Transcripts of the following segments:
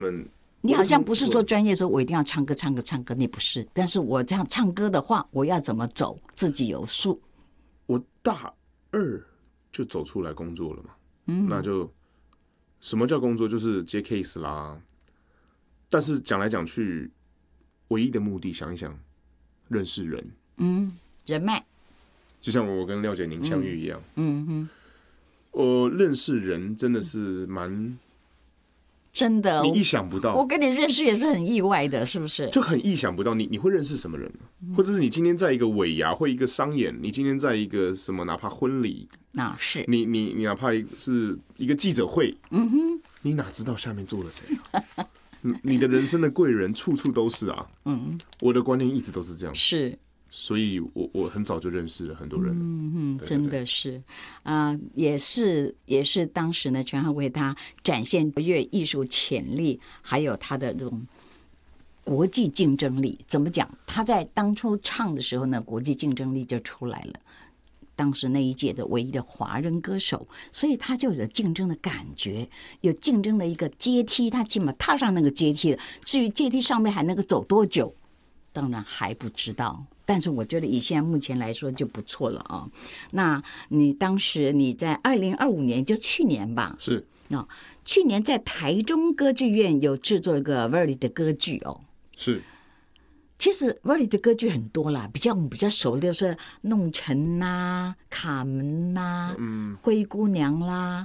你好像不是说专业说我一定要唱歌，你不是。但是我这样唱歌的话，我要怎么走，自己有数。 我大2就走出来工作了嘛，那就什么叫工作，就是接 case 啦。但是讲来讲去，唯一的目的，想一想，认识人， 人脉， 就像我跟廖姐您相遇一样，我认识人真的是蛮。 真的， 你意想不到。 我跟你认识也是很意外的，是不是？ 就很意想不到，你会认识什么人？或者是你今天在一个尾牙或一个商演，你今天在一个什么，哪怕婚礼， 那是你哪怕是一个记者会，你哪知道下面坐了谁？你的人生的贵人处处都是啊。我的观念一直都是这样。 是。 所以我很早就认识了很多人， 真的是，也是当时呢，全汉为他展现乐艺术潜力，还有他的这种国际竞争力。怎么讲？他在当初唱的时候呢，国际竞争力就出来了。当时那一届的唯一的华人歌手，所以他就有竞争的感觉，有竞争的一个阶梯，他起码踏上那个阶梯了。至于阶梯上面还能够走多久，当然还不知道。但是我觉得以现在目前来说就不错了啊。那你当时你在2025年，就去年吧？ 是啊，去年在台中歌剧院有制作一个 Verdi 的歌剧哦。 是。 其实 Verdi 的歌剧很多啦，我们比较熟的就是《弄臣》啦、《卡门》啦、灰姑娘啦，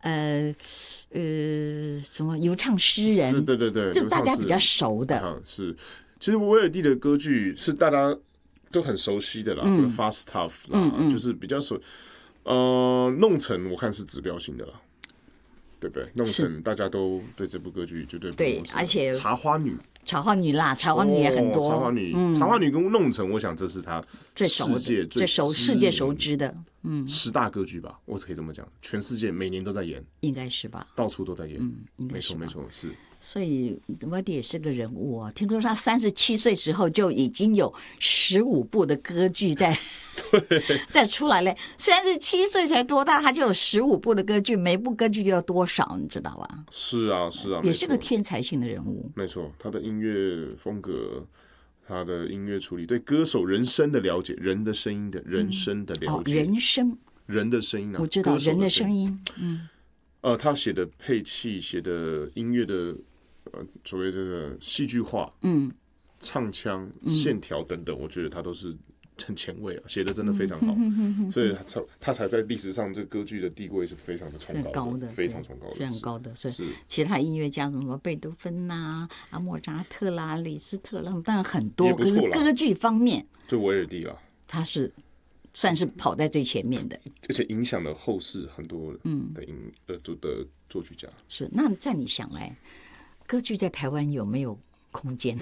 什么游唱诗人， 对， 就大家比较熟的。 是，其实威尔第的歌剧是大家都很熟悉的啦，Falstaff 啦，就是比较熟。弄臣我看是指标性的啦，对不对？弄臣大家都对这部歌剧绝对不对，而且茶花女啦，茶花女也很多。 茶花女跟弄臣，我想这是他世界熟知的 10大歌剧吧，我可以这么讲，全世界每年都在演， 应该是吧？ 到处都在演， 没错， 是。 所以Verdi也是个人物啊！听说他37岁时候就已经有15部的歌剧再出来了。37岁才多大，他就有15部的歌剧，每部歌剧就要多少，你知道吧？ 是啊， 也是个天才性的人物。 没错，他的音乐风格，他的音乐处理，对歌手人声的了解，人的声音的人声的了解，人的声音啊， 我知道人的声音， 他写的配器，写的音乐的。所谓这个戏剧化，唱腔、线条等等，我觉得他都是很前卫啊，写的真的非常好，所以他才在历史上这个歌剧的地位是非常的崇高的，非常崇高的， 非常高的。所以其他音乐家什么贝多芬呐、莫扎特啦、李斯特啦，当然很多，可是歌剧方面， 就威尔第啦， 他是算是跑在最前面的， 而且影响了后世很多的作曲家。 是，那在你想来，歌剧在台湾有没有空间？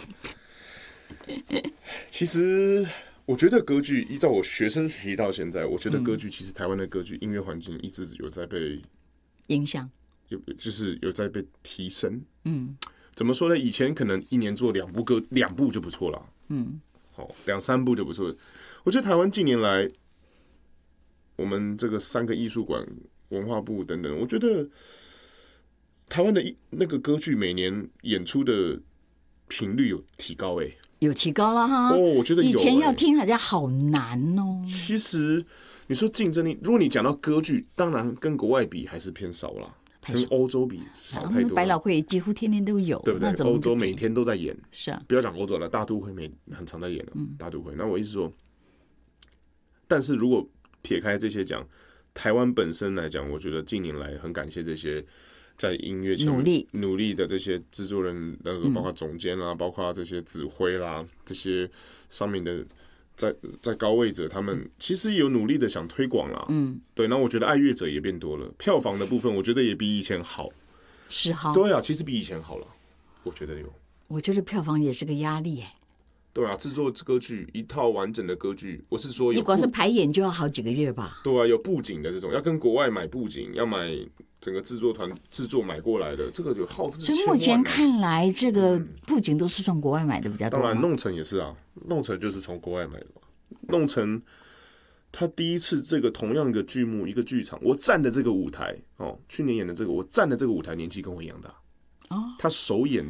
其实我觉得歌剧依照我学生时期到现在，我觉得歌剧其实台湾的歌剧音乐环境一直有在被影响， 就是有在被提升。怎么说呢？以前可能一年做2部就不错了，好2-3部就不错。我觉得台湾近年来，我们这个3个艺术馆、文化部等等，我觉得台湾的那个歌剧每年演出的频率有提高有提高了哈。 我觉得有以前要听好像好难哦。 其实你说竞争力，如果你讲到歌剧，当然跟国外比还是偏少啦，跟欧洲比少太多。 百老汇几乎天天都有， 对不对？欧洲每天都在演， 是啊。 不要讲欧洲了，大都会很常在演了，大都会。那我意思说，但是如果撇开这些讲，台湾本身来讲，我觉得近年来很感谢这些在音乐努力的这些制作人，包括总监啦，包括这些指挥啦，这些上面的在高位者，他们其实有努力的想推广啦。对。那我觉得爱乐者也变多了，票房的部分我觉得也比以前好。 是哈。 对啊，其实比以前好了，我觉得有。 我觉得票房也是个压力对啊，制作歌剧一套完整的歌剧，我是说你光是排演就要好几个月吧？ 对啊，有布景的这种，要跟国外买布景，要买整个制作团制作买过来的，这个就耗费千万。所以目前看来，这个布景都是从国外买的比较多。 当然，弄臣也是啊，弄臣就是从国外买的嘛。弄臣他第一次这个同样一个剧目一个剧场，我站的这个舞台去年演的这个，我站的这个舞台年纪跟我一样大。 哦， 他首演